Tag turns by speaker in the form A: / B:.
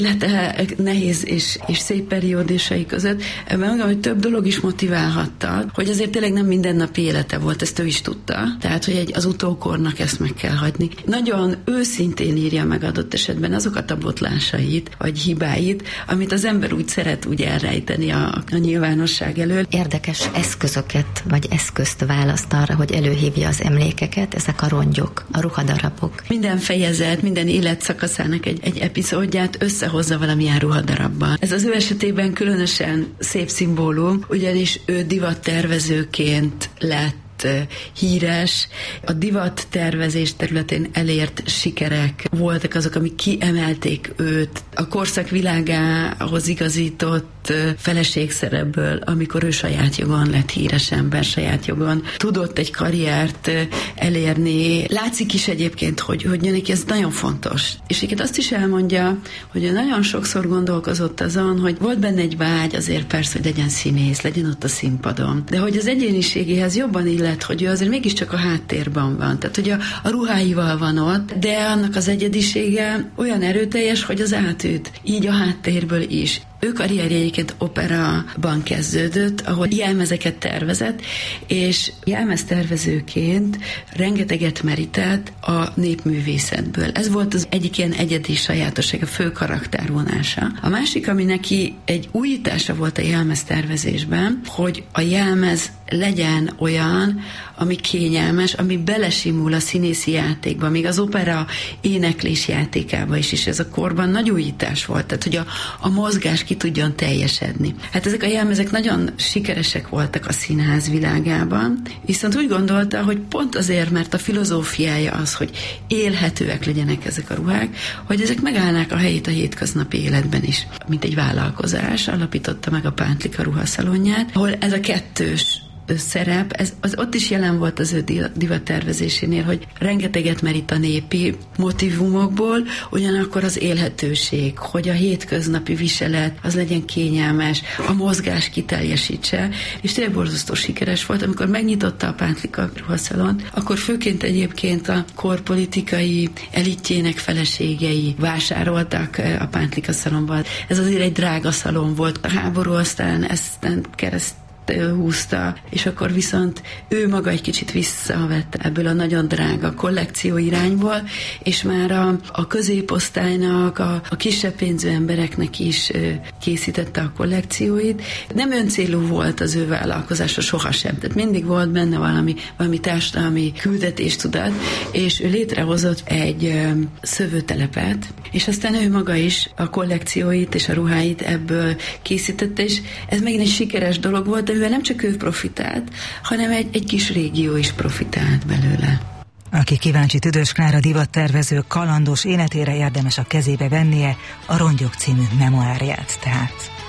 A: nehéz és szép periódusai között. Ebben mondom, hogy több dolog is motiválhatta, hogy azért tényleg nem mindennapi élete volt, ezt ő is tudta. Tehát, hogy az utókornak ezt meg kell hagyni. Nagyon őszintén írja meg adott esetben azokat a botlásait, vagy hibáit, amit az ember úgy szeret úgy elrejteni a nyilvánosság elől.
B: Érdekes eszközöket, vagy eszközt választ arra, hogy előhívja az emlékeket, ezek a rongyok, a ruhadarabok.
A: Minden fejezet, minden életszakaszának egy epizódját összehozza valamilyen ruhadarabban. Ez az ő esetében különösen szép szimbólum, ugyanis ő divattervezőként lett híres. A divattervezés területén elért sikerek voltak azok, amik kiemelték őt a korszak világához igazított feleségszerepből, amikor ő saját jogon lett híres ember, saját jogon tudott egy karriert elérni. Látszik is egyébként, hogy neki ez nagyon fontos. És egyébként azt is elmondja, hogy ő nagyon sokszor gondolkozott azon, hogy volt benne egy vágy azért persze, hogy legyen színész, legyen ott a színpadon. De hogy az egyéniségéhez jobban illet, hogy ő azért mégiscsak a háttérben van. Tehát, hogy a ruháival van ott, de annak az egyedisége olyan erőteljes, hogy az átüt. Így a háttérből is. Ő karrierje egyébként operaban kezdődött, ahol jelmezeket tervezett, és jelmeztervezőként rengeteget merített a népművészetből. Ez volt az egyik ilyen egyedi sajátosság, a fő karaktervonása. A másik, ami neki egy újítása volt a jelmeztervezésben, hogy a jelmez legyen olyan, ami kényelmes, ami belesimul a színészi játékba, még az opera éneklés játékába is, és ez a korban nagy újítás volt, tehát hogy a mozgás ki tudjon teljesedni. Hát ezek a jelmezek nagyon sikeresek voltak a színház világában, viszont úgy gondolta, hogy pont azért, mert a filozófiája az, hogy élhetőek legyenek ezek a ruhák, hogy ezek megállnák a helyét a hétköznapi életben is. Mint egy vállalkozás alapította meg a Pántlika ruhaszalonját, ahol ez a kettős szerep, ott is jelen volt az ő divattervezésénél, hogy rengeteget merít a népi motivumokból, ugyanakkor az élhetőség, hogy a hétköznapi viselet az legyen kényelmes, a mozgás kiteljesítse, és tényleg borzasztó sikeres volt. Amikor megnyitotta a Pántlika ruhaszalont, akkor főként egyébként a korpolitikai elitjének feleségei vásároltak a Pántlika szalonban. Ez azért egy drága szalon volt. A háború aztán ezt kereszt húzta, és akkor viszont ő maga egy kicsit visszavett ebből a nagyon drága kollekció irányból, és már a középosztálynak, a kisebb pénzű embereknek is készítette a kollekcióit. Nem öncélú volt az ő vállalkozása sohasem, tehát mindig volt benne valami társadalmi küldetéstudat, és ő létrehozott egy szövőtelepet, és aztán ő maga is a kollekcióit és a ruháit ebből készítette, és ez megint egy sikeres dolog volt, de nem csak ő profitált, hanem egy kis régió is profitált belőle.
C: Aki kíváncsi Tüdös Klára divattervező kalandos életére, érdemes a kezébe vennie a Rongyok című memoárját tehát.